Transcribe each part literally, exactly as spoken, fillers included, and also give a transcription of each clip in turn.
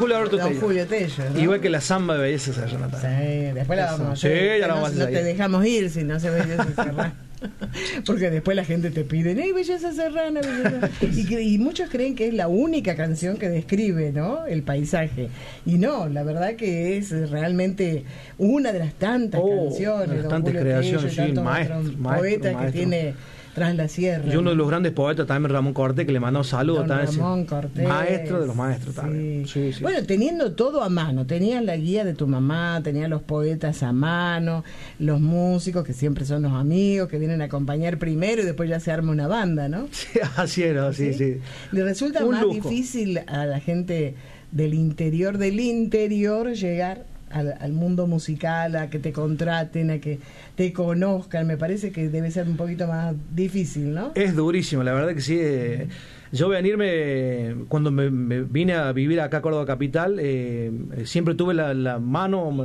Julio Alberto Don Tello. Julio Tello, ¿no? Igual que la samba de Belleza Serrana también. Sí, después la vamos a Sí, hacer. ya la vamos a no, hacer no te ahí. dejamos ir si no se Belleza Serrana. Porque después la gente te pide, ¡ay, Belleza Serrana! Belleza". Y, que- y muchos creen que es la única canción que describe, ¿no?, el paisaje. Y no, la verdad que es realmente una de las tantas Oh, canciones. de las don tantas Julio creaciones, Tello, sí, el tantos maestro, otros maestro, poetas maestro. que tiene Tras la Sierra. Y uno de los grandes poetas también, Ramón Cortés, que le mandó saludos. Don también, Ramón sí. Cortés. Maestro de los maestros Sí. también. Sí, sí. Bueno, teniendo todo a mano, tenías la guía de tu mamá, tenías los poetas a mano, los músicos que siempre son los amigos, que vienen a acompañar primero y después ya se arma una banda, ¿no? Sí, así era, sí, sí. ¿Le resulta Un más lujo. difícil a la gente del interior del interior llegar al, al mundo musical, a que te contraten, a que te conozcan? Me parece que debe ser un poquito más difícil, ¿no? Es durísimo, la verdad que sí. eh, yo venirme, cuando me, me vine a vivir acá a Córdoba Capital, eh, siempre tuve la, la mano...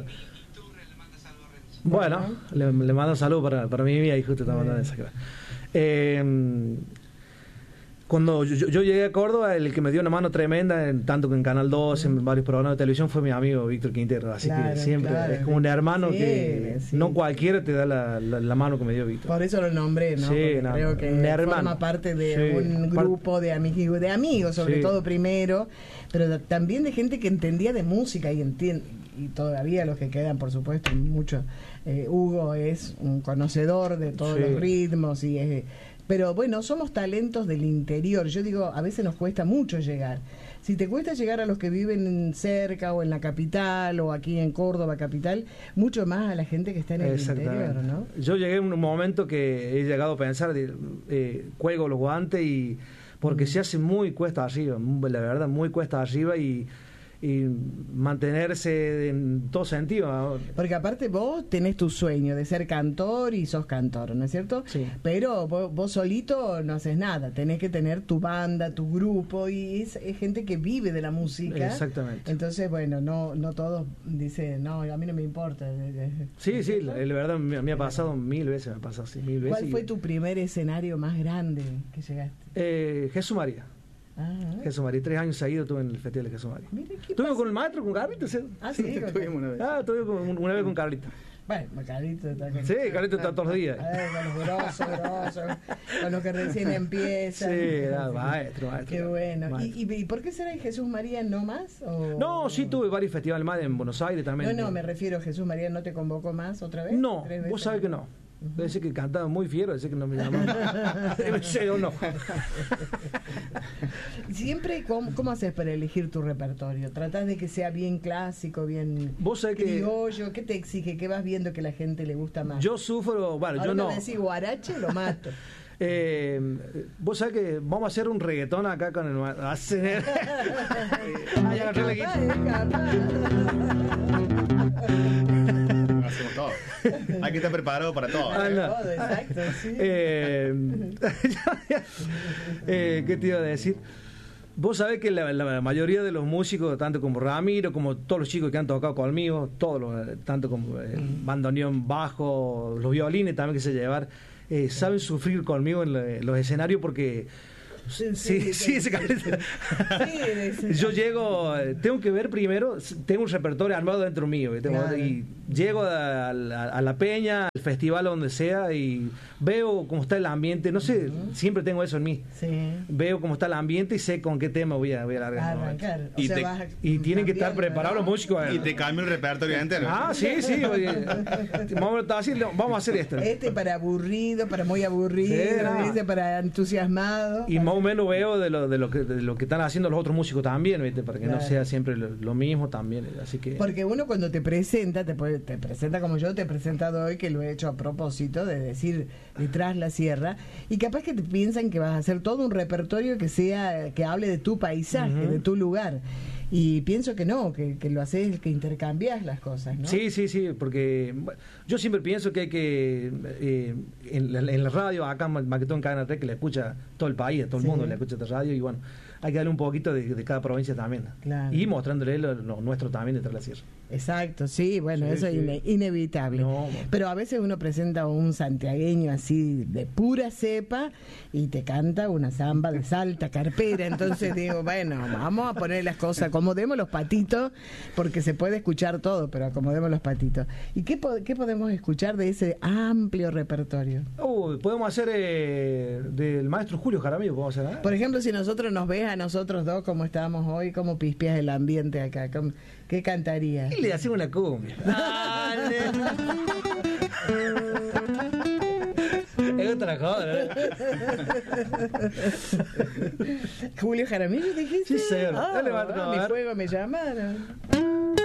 Bueno, le, le mando un saludo para, para mi vida y justo estaba mandando esa. Eh, cuando yo, yo- yo llegué a Córdoba, el que me dio una mano tremenda, en- tanto que en Canal dos, en varios programas de televisión, fue mi amigo Víctor Quintero. Así Claro, que siempre claro. es como un hermano Sí, que sí. no cualquiera te da la, la, la mano que me dio Víctor. Por eso lo nombré, ¿no? Sí, Porque no, creo no, que un hermano. forma parte de Sí, un par- grupo de amigos, de amigos sobre Sí. todo primero, pero también de gente que entendía de música y entiende, y todavía los que quedan, por supuesto, muchos. Eh, Hugo es un conocedor de todos Sí. los ritmos y es, pero bueno, somos talentos del interior. Yo digo, a veces nos cuesta mucho llegar. Si te cuesta llegar a los que viven cerca o en la capital o aquí en Córdoba capital, mucho más a la gente que está en el Exactamente. interior, ¿no? Yo llegué en un momento que he llegado a pensar, de, eh, cuelgo los guantes y porque Mm. se hace muy cuesta arriba, muy- la verdad, muy cuesta arriba y, y mantenerse en todo sentido. Porque aparte vos tenés tu sueño de ser cantor y sos cantor, ¿no es cierto? Sí. Pero vos, vos solito no haces nada, tenés que tener tu banda, tu grupo y es, es gente que vive de la música. Exactamente. Entonces, bueno, no no todos dicen, no, a mí no me importa. Sí, sí, la, la verdad me, me ha pasado mil veces, me ha pasado así, mil veces. ¿Cuál y- fue tu primer escenario más grande que llegaste? Eh, Jesús María. Ah, Jesús María, tres años seguidos tuve en el Festival de Jesús María. mira, ¿qué Estuve pasa? con el maestro, con Carlito. ¿Sí? Ah, sí, con- Tuvimos una vez. Ah, estuve con- una vez con Carlito. Bueno, Carlito está con... Sí, Carlito está todos los días. A ver, con los grosos, grosos, con los que recién empiezan. Sí, era maestro, maestro. Qué bueno. ¿Y, Maestro. y, y por qué será en Jesús María no más? O... No, sí tuve varios festivales más en Buenos Aires No, también. no, me refiero, ¿Jesús María no te convocó más otra vez? No, ¿Tres vos veces? sabés que no. Debe ser que cantaba muy fiero, debe ser que no me llamaban. Debe ser o no. Siempre, ¿cómo, ¿cómo haces para elegir tu repertorio? ¿Tratás de que sea bien clásico, bien Vos sabés que criollo? ¿Qué te exige? ¿Qué vas viendo que la gente le gusta más? yo sufro, bueno, Ahora yo no. me decís guarache, lo mato. Eh, vos sabés que vamos a hacer un reggaetón acá con el. ma- hacer- Ay, agarré la guitarra. Hacemos todo. Hay que estar preparado para todo. Ah, no. Todo, exacto, sí. Eh, eh, ¿Qué te iba a decir? Vos sabés que la, la mayoría de los músicos, tanto como Ramiro, como todos los chicos que han tocado conmigo, todos los, tanto como el bandoneón, bajo, los violines también que sé llevar, eh, saben sufrir conmigo en, la- en los escenarios porque... Sí, sí, ese careta. Sí, Yo llego, eh, tengo que ver primero, tengo un repertorio armado dentro mío, ¿viste? Claro. Y llego a, la- a la peña, al festival, donde sea, y veo cómo está el ambiente, no sé, siempre tengo eso en mí. Sí. Veo cómo está el ambiente y sé con qué tema voy a, voy a largar. en el momento. Arrancar. O Y sea, te- vas a- Y tienen que estar cambiando, preparados ¿no? los músicos. Y te cambia el repertorio entero. Ah, sí, sí. oye, vamos, a así, vamos a hacer esto. Este para aburrido, para muy aburrido, Sí, no. este para entusiasmado. Y más o menos veo de lo, de lo que de lo que están haciendo los otros músicos también, ¿viste? Para que Claro. no sea siempre lo, lo mismo también. Así que Porque uno cuando te presenta, te, puede- te presenta como yo te he presentado hoy, que lo he hecho a propósito de decir detrás la sierra, y capaz que te piensan que vas a hacer todo un repertorio que sea, que hable de tu paisaje, Ujú. de tu lugar. Y pienso que no, que, que lo haces, que intercambias las cosas, ¿no? sí, sí, sí, porque bueno, yo siempre pienso que hay que eh, en, la, en la radio, acá más que todo en Cadena Red, que le escucha todo el país, a todo el Sí. mundo le escucha esta radio, y bueno, hay que darle un poquito de, de cada provincia también. Claro. Y mostrándole lo, lo nuestro también detrás de la sierra. Exacto, sí, bueno, Sí, eso sí. es ine- inevitable. No, bueno. Pero a veces uno presenta a un santiagueño así de pura cepa y te canta una samba de Salta, carpera. Entonces digo, bueno, vamos a poner las cosas, acomodemos los patitos, porque se puede escuchar todo, pero acomodemos los patitos. ¿Y qué, po- qué podemos escuchar de ese amplio repertorio? Uh, podemos hacer eh, del maestro Julio Jaramillo, podemos hacer, ¿eh? Por ejemplo, si nosotros nos ves a nosotros dos como estamos hoy, ¿cómo pispias el ambiente acá? ¿Cómo- ¿Qué cantarías? Y le hacemos una cumbia. Es otra cosa, ¿eh? Julio Jaramillo, dijiste. Sí, señor. Ah, Dale, va, a no, mi a ver. fuego me llamaron.